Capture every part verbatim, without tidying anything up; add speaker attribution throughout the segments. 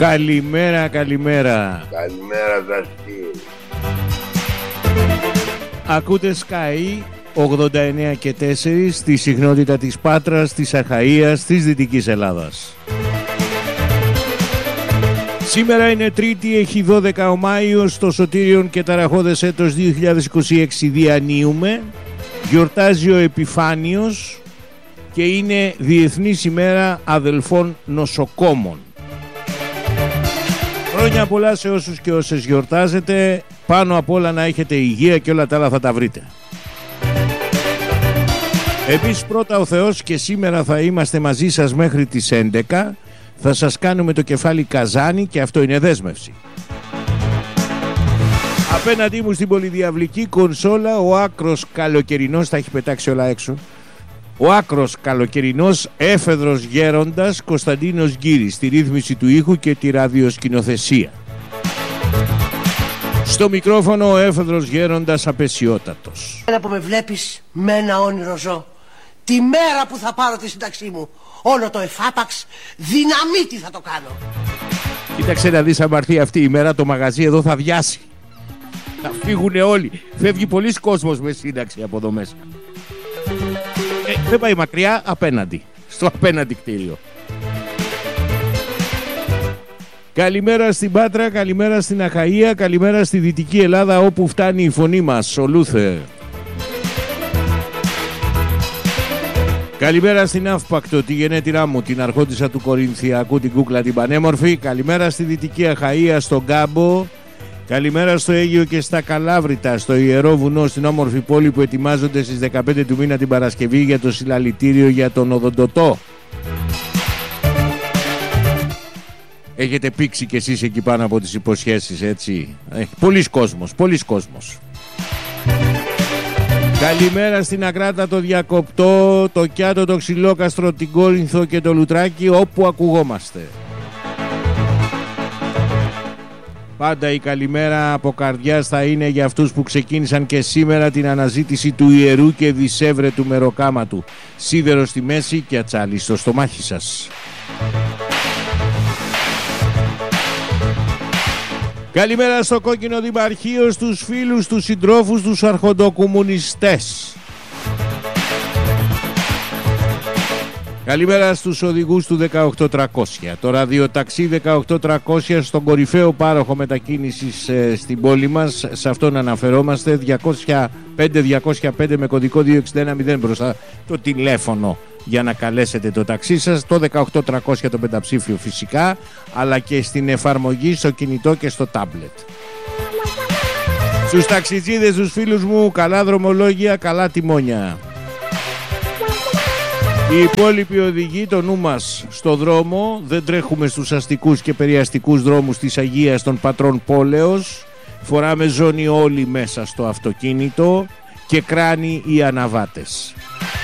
Speaker 1: Καλημέρα, καλημέρα.
Speaker 2: Καλημέρα Δαστή.
Speaker 1: Ακούτε Sky ογδόντα εννέα και τέσσερα στη συχνότητα της Πάτρας, της Αχαΐας, της Δυτικής Ελλάδας. Σήμερα είναι Τρίτη, έχει δώδεκα ο Μάιος, στο σωτήριον και ταραχώδες έτος δύο χιλιάδες είκοσι έξι διανύουμε. Γιορτάζει ο Επιφάνιος και είναι Διεθνής ημέρα αδελφών νοσοκόμων. Χρόνια πολλά σε όσους και όσες γιορτάζετε. Πάνω απ' όλα να έχετε υγεία και όλα τα άλλα θα τα βρείτε. Επίσης πρώτα ο Θεός και σήμερα θα είμαστε μαζί σας μέχρι τις έντεκα. Θα σας κάνουμε το κεφάλι καζάνι και αυτό είναι δέσμευση. Απέναντί μου στην πολυδιαυλική κονσόλα ο άκρος καλοκαιρινός, τα έχει πετάξει όλα έξω, ο άκρος καλοκαιρινός έφεδρος γέροντας Κωνσταντίνος Γκύρης, στη ρύθμιση του ήχου και τη ραδιοσκηνοθεσία. Στο μικρόφωνο ο έφεδρος γέροντας απεσιότατος.
Speaker 3: Ένα που με βλέπεις με ένα όνειρο ζω. Τη μέρα που θα πάρω τη σύνταξή μου, όλο το εφάπαξ δυναμίτη θα το κάνω.
Speaker 1: Κοίταξε να δεις, αν έρθει αυτή η μέρα το μαγαζί εδώ θα βιάσει. Θα φύγουνε όλοι. Φεύγει πολλής κόσμος με σύνταξη από εδώ μέσα. Ε, δεν πάει μακριά, απέναντι. Στο απέναντι κτίριο. Καλημέρα στην Πάτρα, καλημέρα στην Αχαΐα, καλημέρα στη Δυτική Ελλάδα όπου φτάνει η φωνή μας, ο Λούθερ. Καλημέρα στην Αύπακτο, τη γενέτειρά μου, την αρχόντισσα του Κορινθιακού, την κούκλα την πανέμορφη. Καλημέρα στη Δυτική Αχαΐα, στον Κάμπο. Καλημέρα στο Αίγυο και στα Καλάβρητα, στο Ιερό Βουνό, στην όμορφη πόλη που ετοιμάζονται στις δεκαπέντε του μήνα την Παρασκευή για το συλλαλητήριο για τον Οδοντοτό. Έχετε πήξει κι εσείς εκεί πάνω από τις υποσχέσεις, έτσι. Ε, πολλής κόσμος, πολλής κόσμος. Καλημέρα στην Ακράτα, το Διακοπτό, το Κιάτο, το Ξυλόκαστρο, την Κόρινθο και το Λουτράκι, όπου ακουγόμαστε. Πάντα η καλημέρα από καρδιάς θα είναι για αυτούς που ξεκίνησαν και σήμερα την αναζήτηση του ιερού και δισεύρετου μεροκάματου. Σίδερο στη μέση και ατσάλι στο στομάχι σας. Καλημέρα στο κόκκινο δημαρχείο, στους φίλους, τους συντρόφους, τους αρχοντοκομμουνιστές. Καλημέρα στους οδηγούς του δεκαοκτώ τριακόσια. Το ραδιοταξί δεκαοκτώ τριακόσια στον κορυφαίο πάροχο μετακίνησης ε, στην πόλη μας. Σε αυτόν αναφερόμαστε. διακόσια πέντε διακόσια πέντε με κωδικό δύο έξι ένα μηδέν μπροστά το τηλέφωνο για να καλέσετε το ταξί σας. Το δεκαοκτώ τριακόσια το πενταψήφιο φυσικά, αλλά και στην εφαρμογή στο κινητό και στο τάμπλετ. Στους ταξιτζίδες, τους φίλους μου, καλά δρομολόγια, καλά τιμόνια. Οι υπόλοιποι οδηγοί, το νου μας στο δρόμο, δεν τρέχουμε στους αστικούς και περιαστικούς δρόμους της Αγίας των Πατρών Πόλεως. Φοράμε ζώνη όλοι μέσα στο αυτοκίνητο και κράνη οι αναβάτες.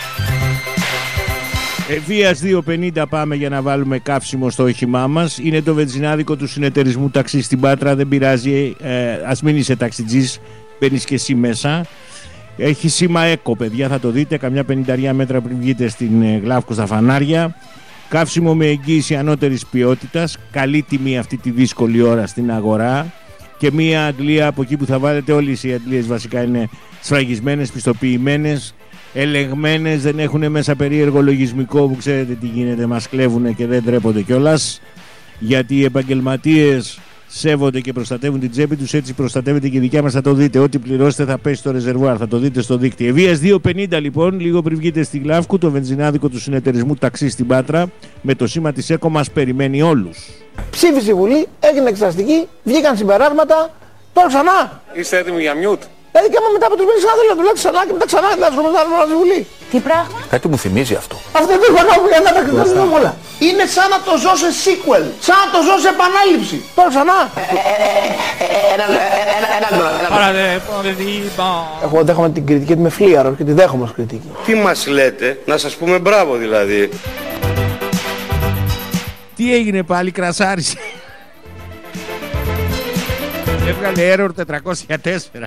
Speaker 1: Εβίας δύο πενήντα πάμε για να βάλουμε καύσιμο στο όχημά μας. Είναι το βενζινάδικο του συνεταιρισμού ταξί στην Πάτρα, δεν πειράζει, ε, ας μην είσαι ταξιτζής, μπαίνεις και εσύ μέσα. Έχει σήμα ΕΚΟ, παιδιά, θα το δείτε, καμιά πενηνταριά μέτρα πριν βγείτε στην ε, Γλαύκο στα φανάρια. Καύσιμο με εγγύηση ανώτερης ποιότητας, καλή τιμή αυτή τη δύσκολη ώρα στην αγορά. Και μία αντλία από εκεί που θα βάλετε, όλες οι αντλίες βασικά είναι σφραγισμένες, πιστοποιημένες, ελεγμένες, δεν έχουν μέσα περίεργο λογισμικό που ξέρετε τι γίνεται, μας κλέβουν και δεν τρέπονται κιόλας, γιατί οι επαγγελματίες σέβονται και προστατεύουν την τσέπη τους, έτσι προστατεύεται και η δικιά μας, θα το δείτε, ό,τι πληρώσετε θα πέσει στο ρεζερβουάρ, θα το δείτε στο δίκτυο. Ευβίας δύο πενήντα λοιπόν, λίγο πριν βγείτε στη Γλαύκου, το βενζινάδικο του συνεταιρισμού ταξί στην Πάτρα, με το σήμα της ΕΚΟ μας περιμένει όλους.
Speaker 4: Ψήφισε η Βουλή, έγινε εξεταστική, βγήκαν συμπεράσματα, τώρα ξανά.
Speaker 5: Είστε έτοιμοι για μιούτ?
Speaker 4: Δηλαδή και άμα μετά από τους μήνες θέλω να δουλεύω ξανά και μετά ξανά να ασχοληθώ με τη Βουλή.
Speaker 6: Τι πράγμα?
Speaker 5: Κάτι μου θυμίζει αυτό.
Speaker 4: Αυτό δεν θα κάνουμε για να τα κρυβούμε όλα. Είναι σαν να το ζω σε sequel, σαν να το ζω σε επανάληψη. Τώρα ξανά. Εγώ δέχομαι την κριτική ότι είμαι φλίαρος και τη δέχομαι ως κριτική.
Speaker 2: Τι μας λέτε, να σας πούμε μπράβο δηλαδή.
Speaker 1: Τι έγινε πάλι, κρασάρισε? Έβγαλε error τετρακόσια τέσσερα.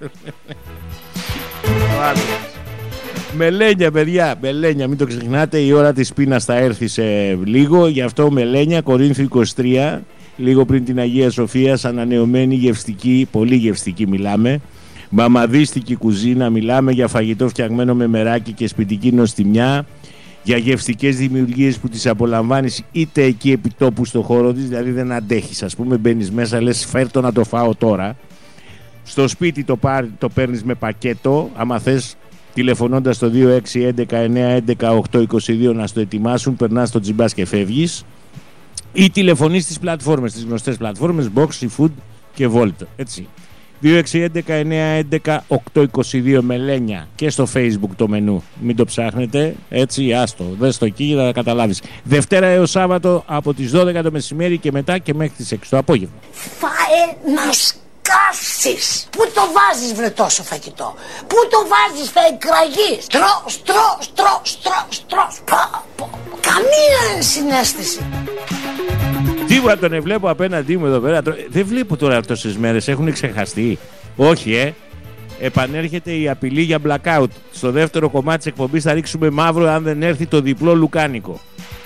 Speaker 1: Μελένια, παιδιά, μελένια, μην το ξεχνάτε. Η ώρα της πείνας θα έρθει σε λίγο. Γι' αυτό μελένια, Κορίνθου είκοσι τρία. λίγο πριν την Αγία Σοφίας, ανανεωμένη γευστική, πολύ γευστική μιλάμε, μαμαδίστικη κουζίνα, μιλάμε για φαγητό φτιαγμένο με μεράκι και σπιτική νοστιμιά, για γευστικές δημιουργίες που τις απολαμβάνεις είτε εκεί επί τόπου στο χώρο της, δηλαδή δεν αντέχεις, ας πούμε, μπαίνεις μέσα, λες φέρ' το να το φάω τώρα. Στο σπίτι το, πάρ, το παίρνεις με πακέτο, άμα θες τηλεφωνώντας το δύο έξι έντεκα εννιά έντεκα οκτώ είκοσι δύο να στο ετοιμάσουν, περνάς το τζιμπάς και φεύγεις, ή τηλεφωνείς στις πλατφόρμες, στις γνωστές πλατφόρμες Box, Food και Volt, έτσι. δύο έξι έντεκα εννιά έντεκα οκτώ είκοσι δύο Μελένια και στο Facebook το μενού. Μην το ψάχνετε, έτσι, άστο, δες το εκεί για να καταλάβεις. Δευτέρα έως Σάββατο από τις δώδεκα το μεσημέρι και μετά και μέχρι τις έξι το απόγευμα.
Speaker 3: Φάε να σκάσεις. Πού το βάζεις βρε τόσο φαγητό? Πού το βάζεις, θα εκραγείς. Τρως, τρως, τρως, τρως, τρως. Καμία συναίσθηση.
Speaker 1: Τίποτα τον βλέπω απέναντί μου εδώ πέρα. Δεν βλέπω τώρα τόσες μέρες, έχουν ξεχαστεί. Όχι, ε. Επανέρχεται η απειλή για blackout. Στο δεύτερο κομμάτι της εκπομπής θα ρίξουμε μαύρο αν δεν έρθει το διπλό λουκάνικο.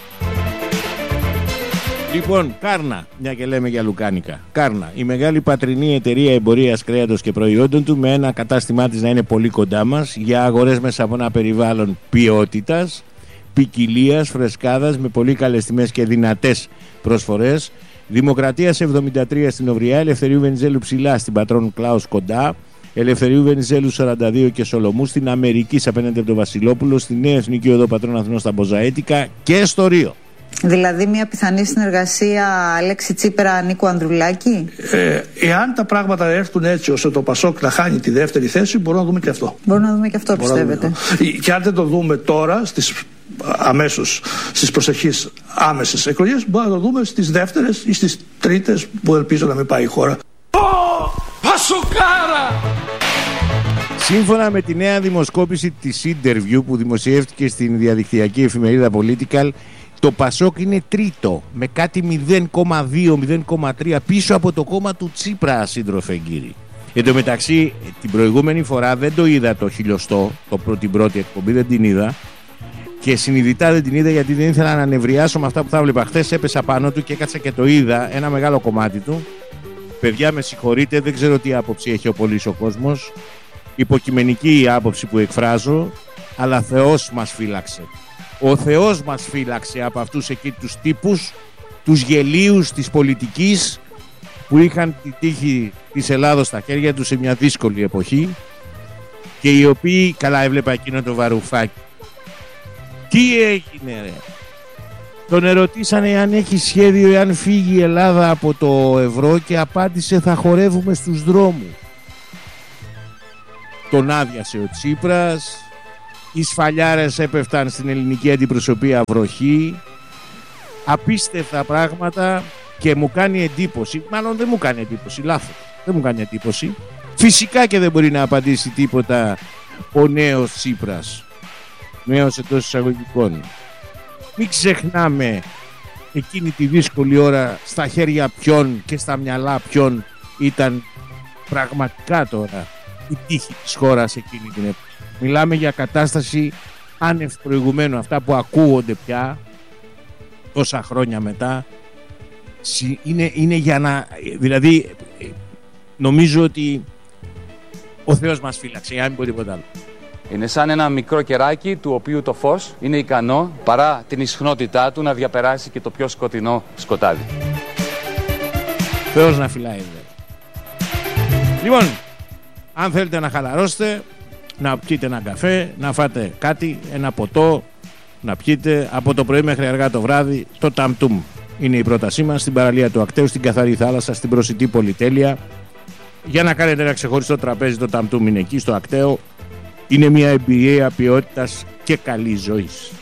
Speaker 1: Λοιπόν, Κάρνα, μια και λέμε για λουκάνικα. Κάρνα, η μεγάλη πατρινή εταιρεία εμπορίας κρέατος και προϊόντων του, με ένα κατάστημά της να είναι πολύ κοντά μας, για αγορές μέσα από ένα περιβάλλον ποιότητας, ποικιλίας, φρεσκάδας, με πολύ καλές τιμές και δυνατές προσφορές. Δημοκρατίας εβδομήντα τρία στην Οβριά, Ελευθερίου Βενιζέλου ψηλά στην Πατρών Κλάους κοντά, Ελευθερίου Βενιζέλου σαράντα δύο και Σολομού στην Αμερική απέναντι από το Βασιλόπουλο, στη Νέα Εθνική Οδό Πατρών Αθηνών στα Μποζαέτικα και στο Ρίο.
Speaker 5: Δηλαδή μια πιθανή συνεργασία Αλέξη Τσίπρα Νίκου Ανδρουλάκη.
Speaker 6: Ε, εάν τα πράγματα έρθουν έτσι ώστε το Πασόκ να χάνει τη δεύτερη θέση, μπορούμε να δούμε και αυτό.
Speaker 5: Μπορούμε να δούμε και αυτό, πιστεύετε?
Speaker 6: Και αν δεν το δούμε τώρα, στις, αμέσως στις προσεχείς άμεσες εκλογές, μπορούμε να το δούμε στις δεύτερες ή στις τρίτες, που ελπίζω να μην πάει η χώρα.
Speaker 3: Πασοκάρα!
Speaker 1: Σύμφωνα με τη νέα δημοσκόπηση της Interview που δημοσιεύτηκε στην διαδικτυακή εφημερίδα Political, το Πασόκ είναι τρίτο με κάτι μηδέν κόμμα δύο με μηδέν κόμμα τρία πίσω από το κόμμα του Τσίπρα, σύντροφε κύριοι. Εν τω μεταξύ, την προηγούμενη φορά δεν το είδα το χιλιοστό, το, την πρώτη εκπομπή δεν την είδα, και συνειδητά δεν την είδα γιατί δεν ήθελα να νευριάσω με αυτά που θα βλέπα. Χθες έπεσα πάνω του και έκατσα και το είδα, ένα μεγάλο κομμάτι του. Παιδιά, με συγχωρείτε, δεν ξέρω τι άποψη έχει ο πολύς ο κόσμος. Υποκειμενική η άποψη που εκφράζω, αλλά Θεός μας φύλαξε. Ο Θεός μας φύλαξε από αυτούς εκεί τους τύπους, τους γελίους της πολιτικής, που είχαν τη τύχη της Ελλάδος στα χέρια τους σε μια δύσκολη εποχή, και οι οποίοι, καλά έβλεπα εκείνο το Βαρουφάκι. Τι έγινε ρε? Τον ερωτήσανε αν έχει σχέδιο εάν φύγει η Ελλάδα από το ευρώ και απάντησε θα χορεύουμε στους δρόμους. Τον άδειασε ο Τσίπρας, οι σφαλιάρες έπεφταν στην ελληνική αντιπροσωπεία βροχή, απίστευτα πράγματα, και μου κάνει εντύπωση, μάλλον δεν μου κάνει εντύπωση, λάθος, δεν μου κάνει εντύπωση, φυσικά και δεν μπορεί να απαντήσει τίποτα ο νέος Τσίπρας, νέος εντός εισαγωγικών. Μην ξεχνάμε εκείνη τη δύσκολη ώρα στα χέρια ποιον και στα μυαλά ποιον ήταν πραγματικά τώρα η τύχη της χώρας εκείνη την εποχή. Μιλάμε για κατάσταση άνευ προηγουμένου, αυτά που ακούγονται πια τόσα χρόνια μετά είναι, είναι για να, δηλαδή νομίζω ότι ο Θεός μας φύλαξε, αν μην πω τίποτα άλλο.
Speaker 7: Είναι σαν ένα μικρό κεράκι του οποίου το φως είναι ικανό παρά την ισχνότητά του να διαπεράσει και το πιο σκοτεινό σκοτάδι.
Speaker 1: Θεός να φυλάει δε. Λοιπόν, αν θέλετε να χαλαρώσετε, να πιείτε ένα καφέ, να φάτε κάτι, ένα ποτό, να πιείτε από το πρωί μέχρι αργά το βράδυ, το Ταμτούμ είναι η πρότασή μας, στην παραλία του Ακταίου, στην καθαρή θάλασσα, στην προσιτή πολυτέλεια. Για να κάνετε ένα ξεχωριστό τραπέζι, το Ταμτούμ είναι εκεί στο Ακταίο. Είναι μια εμπειρία ποιότητας και καλής ζωής.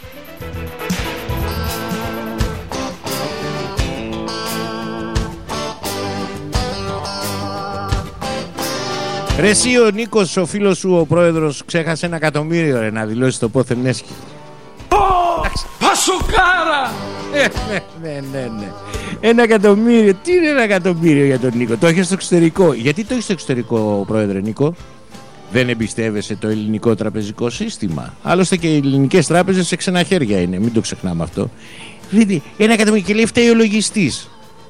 Speaker 1: Ρε εσύ ο Νίκος, ο φίλος σου, ο πρόεδρος, ξέχασε ένα εκατομμύριο ρε, να δηλώσει το πόθεν έσχη.
Speaker 3: Πασοκάρα!
Speaker 1: Ναι, ναι, ναι, ναι. Ένα εκατομμύριο. Τι είναι ένα εκατομμύριο για τον Νίκο? Το έχει στο εξωτερικό. Γιατί το έχει στο εξωτερικό, πρόεδρε Νίκο? Δεν εμπιστεύεσαι το ελληνικό τραπεζικό σύστημα? Άλλωστε και οι ελληνικές τράπεζες σε ξένα χέρια είναι, μην το ξεχνάμε αυτό. Δηλαδή, ένα εκατομμύριο και λέει φταίει ο λογιστής.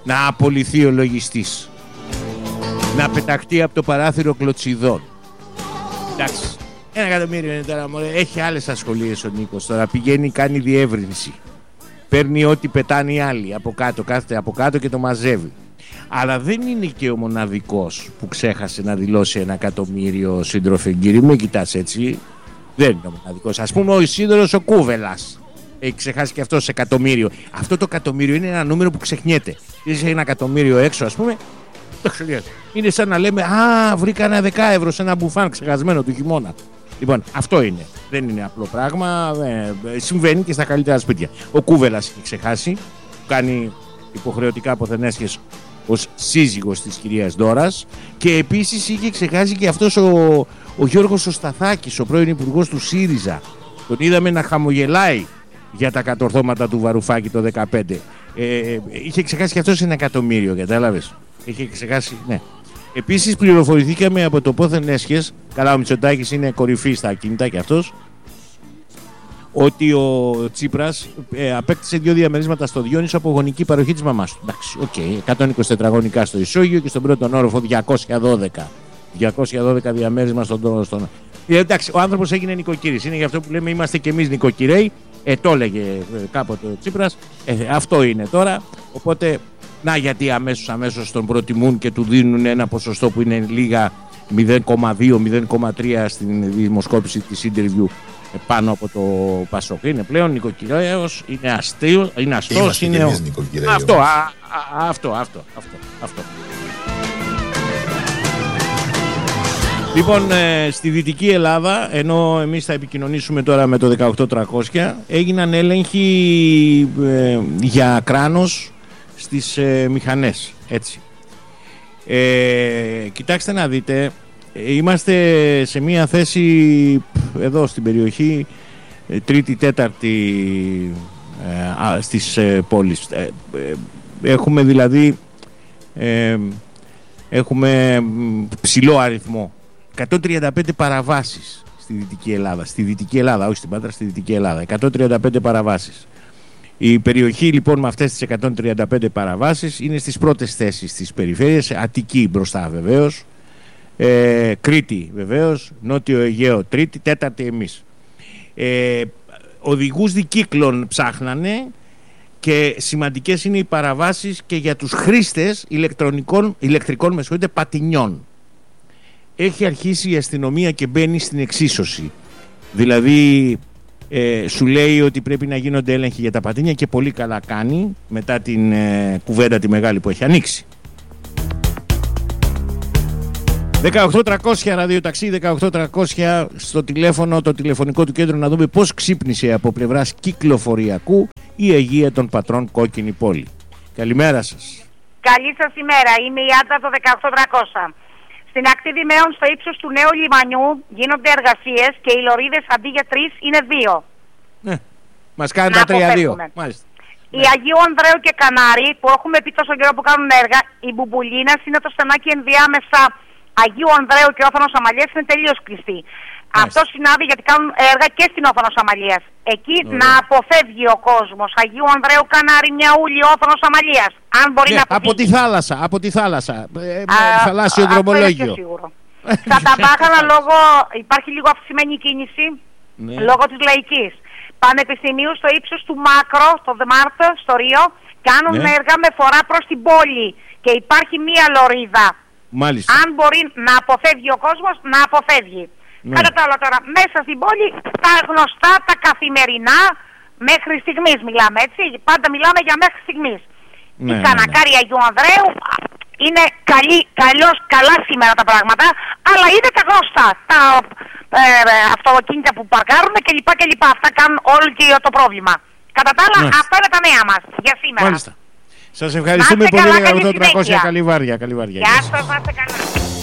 Speaker 1: να απολυθεί ο λογιστής, να πεταχτεί από το παράθυρο κλωτσιδών. Εντάξει, ένα εκατομμύριο είναι τώρα, μωρέ. Έχει άλλες ασχολίες ο Νίκος τώρα, πηγαίνει, κάνει διεύρυνση, παίρνει ό,τι πετάνε οι άλλοι από κάτω, κάθεται από κάτω και το μαζεύει. Αλλά δεν είναι και ο μοναδικός που ξέχασε να δηλώσει ένα εκατομμύριο, σύντροφε κύριε, μην κοιτάς έτσι. Δεν είναι ο μοναδικός. Ας πούμε ο Ισίδωρος ο Κούβελας έχει ξεχάσει και αυτός εκατομμύριο. Αυτό το εκατομμύριο είναι ένα νούμερο που ξεχνιέται. Είσαι ένα εκατομμύριο έξω, ας πούμε, το ξεχνιέται. Είναι σαν να λέμε, α, βρήκα ένα δέκα ευρώ σε ένα μπουφάν ξεχασμένο του χειμώνα. Λοιπόν, αυτό είναι. Δεν είναι απλό πράγμα. Ε, συμβαίνει και στα καλύτερα σπίτια. Ο Κούβελας έχει ξεχάσει. Κάνει υποχρεωτικά αποθενέσχες ως σύζυγος της κυρίας Ντόρας. Και επίσης είχε ξεχάσει και αυτός ο, ο Γιώργος ο Σταθάκης, ο πρώην υπουργός του ΣΥΡΙΖΑ. Τον είδαμε να χαμογελάει για τα κατορθώματα του Βαρουφάκη το δεκαπέντε. Ε, είχε ξεχάσει και αυτός ένα εκατομμύριο, κατάλαβες. Είχε ξεχάσει, ναι. Επίσης πληροφορηθήκαμε από το πόθεν έσχες, καλά ο Μητσοτάκης είναι κορυφή στα ακίνητα και αυτός, ότι ο Τσίπρας ε, απέκτησε δύο διαμερίσματα στο Διόνυσο από γονική παροχή της μαμάς του. Εντάξει, οκ, okay, εκατόν είκοσι τετραγωνικά στο Ισόγειο και στον πρώτον όροφο διακόσια δώδεκα. διακόσια δώδεκα διαμέρισμα στον... στον... Ε, εντάξει, ο άνθρωπος έγινε νοικοκύρης, είναι γι' αυτό που λέμε είμαστε κι εμείς νοικοκυρέοι, ε, το έλεγε ε, κάποτε ο Τσίπρας, ε, αυτό είναι τώρα, οπότε... Να γιατί αμέσως αμέσως τον προτιμούν και του δίνουν ένα ποσοστό που είναι λίγα μηδέν κόμμα δύο με μηδέν κόμμα τρία στην δημοσκόπηση της interview πάνω από το Πασόκ. Είναι πλέον νοικοκυρέος, είναι αστείο, είναι αστός, είναι ο... αυτό, α, α, αυτό, αυτό, αυτό, αυτό. Λοιπόν, ε, στη Δυτική Ελλάδα, ενώ εμείς θα επικοινωνήσουμε τώρα με το δεκαοκτώ τριακόσια, έγιναν έλεγχοι ε, για κράνος στις ε, μηχανές, έτσι. Ε, κοιτάξτε να δείτε, είμαστε σε μια θέση εδώ στην περιοχή τρίτη, τέταρτη ε, στις ε, πόλεις. Ε, ε, έχουμε δηλαδή ε, έχουμε ψηλό αριθμό, εκατόν τριάντα πέντε παραβάσεις στη Δυτική Ελλάδα, στη Δυτική Ελλάδα, όχι στην Πάτρα, στη Δυτική Ελλάδα, εκατόν τριάντα πέντε παραβάσεις. Η περιοχή λοιπόν με αυτές τις εκατόν τριάντα πέντε παραβάσεις είναι στις πρώτες θέσεις της περιφέρειας, Αττική μπροστά βεβαίως, ε, Κρήτη βεβαίως, Νότιο Αιγαίο τρίτη, τέταρτη εμείς. Ε, οδηγούς δικύκλων ψάχνανε και σημαντικές είναι οι παραβάσεις και για τους χρήστες ηλεκτρονικών, ηλεκτρικών με συγχωρείτε, πατινιών. Έχει αρχίσει η αστυνομία και μπαίνει στην εξίσωση. Δηλαδή ε, σου λέει ότι πρέπει να γίνονται έλεγχοι για τα πατίνια και πολύ καλά κάνει μετά την ε, κουβέντα τη μεγάλη που έχει ανοίξει. δεκαοκτώ τριακόσια ραδιοταξί, δεκαοκτώ τριακόσια στο τηλέφωνο, το τηλεφωνικό του κέντρο, να δούμε πώς ξύπνησε από πλευράς κυκλοφοριακού η Αιγεία των Πατρών Κόκκινη Πόλη. Καλημέρα σας.
Speaker 8: Καλή σας ημέρα, είμαι η Άντα το δεκαοκτώ τριακόσια. Στην ακτή Δημαίων στο ύψος του νέου λιμανιού γίνονται εργασίες και οι λωρίδες αντί για τρεις είναι δύο.
Speaker 1: Ναι, μας κάνουν τα τρία δύο. Μάλιστα.
Speaker 8: Η ναι. Αγίου Ανδρέου και Κανάρη που έχουμε πει τόσο καιρό που κάνουν έργα, η Μπουμπουλίνας είναι το στενάκι ενδιάμεσα Αγίου Ανδρέου και Όφανος Αμαλίας είναι τελείως κλειστή. Μάλιστα. Αυτό συνάδει γιατί κάνουν έργα και στην Όφανος Αμαλίας. Εκεί ναι. να αποφεύγει ο κόσμος. Αγίου Ανδρέου, Κανάρη, Μιαούλη, Όφανος Αμαλίας. Αν μπορεί ναι, να
Speaker 1: από τη θάλασσα, από τη θάλασσα. Ε, Α, θαλάσσιο δρομολόγιο.
Speaker 8: Στα Ταμπάχανα λόγω, υπάρχει λίγο αυξημένη κίνηση ναι. λόγω της λαϊκής. Πανεπιστημίου στο ύψος του Μάκρο, στο Δεμάρτ, στο Ρίο, κάνουν ναι. έργα με φορά προς την πόλη. Και υπάρχει μία λωρίδα.
Speaker 1: Μάλιστα.
Speaker 8: Αν μπορεί να αποφεύγει ο κόσμος, να αποφεύγει. Ναι. Κατά τα άλλα τώρα, μέσα στην πόλη, τα γνωστά, τα καθημερινά, μέχρι στιγμής μιλάμε, έτσι. Πάντα μιλάμε για μέχρι στιγμής. Ναι, η Κανακάρη ναι, ναι. Αγίου Ανδρέου είναι καλή, καλώς, καλά σήμερα τα πράγματα, αλλά είναι τα γνωστά. Τα ε, ε, αυτοκίνητα που παρκάρουν κλπ. κλπ. Αυτά κάνουν όλο και το πρόβλημα. Κατά τα άλλα, αυτά είναι τα νέα μας για σήμερα.
Speaker 1: Μάλιστα. Σας ευχαριστούμε πολύ, δεκαοκτώ τριακόσια. Καλή βάρδια. Καλή βάρδια.
Speaker 8: Γεια σας, να είστε καλά.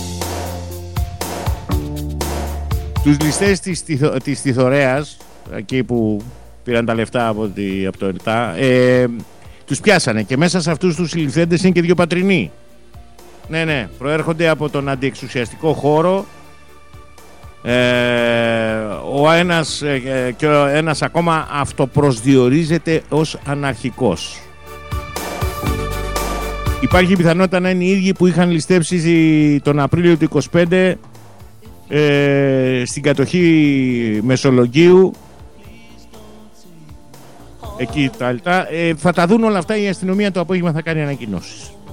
Speaker 1: Τους ληστές της, της Τιθωρέας, εκεί που πήραν τα λεφτά από, τη, από το ΕΛΤΑ, ε, τους πιάσανε και μέσα σε αυτούς τους συλληφθέντες είναι και δύο πατρινοί. Ναι, ναι, προέρχονται από τον αντιεξουσιαστικό χώρο. Ε, ο ένας ε, και ο ένας ακόμα αυτοπροσδιορίζεται ως αναρχικός. Υπάρχει πιθανότητα να είναι οι ίδιοι που είχαν ληστέψει τον Απρίλιο του είκοσι πέντε ε, στην κατοχή Μεσολογγίου. Εκεί τα λεπτά. Ε, θα τα δουν όλα αυτά, η αστυνομία το απόγευμα θα κάνει ανακοινώσεις.